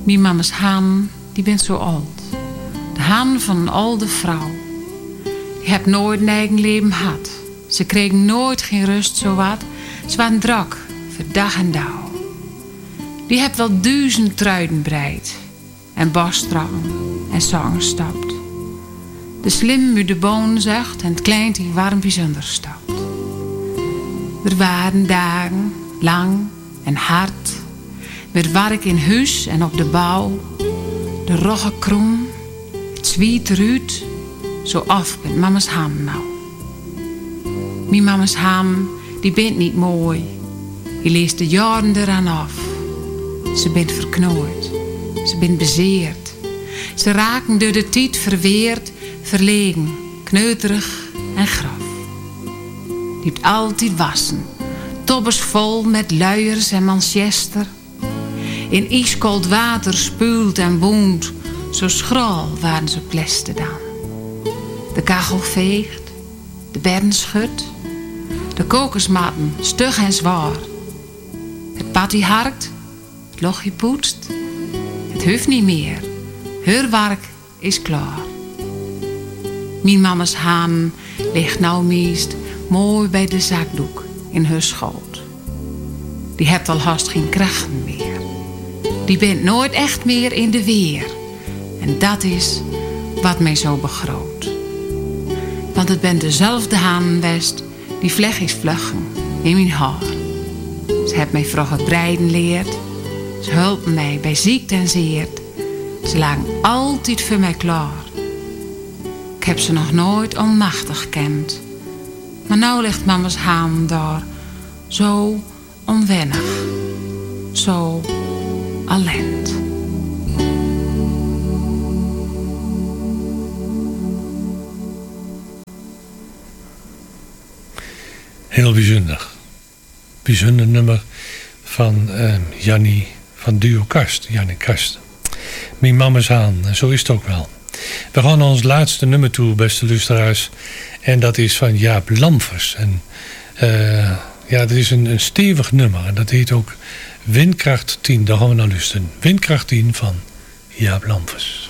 Mijn mama's haan, die bent zo oud. De haan van een oude vrouw. Die heb nooit een eigen leven gehad. Ze kregen nooit geen rust, zowat. Ze waren druk, voor dag en dauw. Die heb wel 1000 truiden breid. En borststrakken en zangen stapt. De slim uit de bonen zegt en het kleint die warm bijzonder stapt. Er waren dagen, lang en hard. Met werk in huis en op de bouw. De rogge kroem, het zwiet eruit. Zo af met mama's ham nou. Mijn mama's ham, die bent niet mooi. Die leest de jaren eraan af. Ze bent verknooid. Ze bent bezeerd. Ze raken door de tijd verweerd, verlegen, kneuterig en graf. Die heeft altijd wassen. Tobbers vol met luiers en manchester. In ijskoud water spuult en woont. Zo schraal waren ze plesten dan. De kachel veegt. De bedden schudt. De kokersmatten stug en zwaar. Het patty harkt. Het lochje poetst. Het hoeft niet meer. Haar werk is klaar. Mijn mama's haan ligt nou meest mooi bij de zakdoek in haar schoot. Die hebt al haast geen krachten meer. Die bent nooit echt meer in de weer. En dat is wat mij zo begroot. Want het bent dezelfde haanwest die vleg is vluggen in mijn haar. Ze heeft mij vroeger breiden leerd. Ze hulpen mij bij ziekte en zeert. Ze lagen altijd voor mij klaar. Ik heb ze nog nooit onmachtig gekend. Maar nou ligt mama's haan daar. Zo onwennig. Zo allend. Heel bijzonder. Bijzonder nummer van Jannie van Duo Karst. Jannie Karst. Mijn mama's haan, zo is het ook wel. We gaan naar ons laatste nummer toe, beste luisteraars. En dat is van Jaap Lamfers. En dat is een stevig nummer. En dat heet ook Windkracht 10. Daar gaan we naar luisteren. Windkracht 10 van Jaap Lamfers.